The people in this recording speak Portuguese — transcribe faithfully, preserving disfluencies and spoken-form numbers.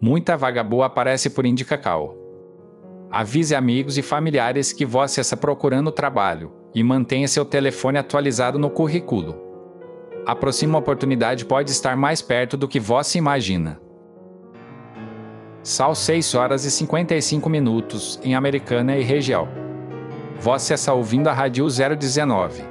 Muita vaga boa aparece por Indicacal. Avise amigos e familiares que você está procurando trabalho e mantenha seu telefone atualizado no currículo. A próxima oportunidade pode estar mais perto do que você imagina. São seis horas e cinquenta e cinco minutos em Americana e região. Você está ouvindo a Rádio zero dezenove.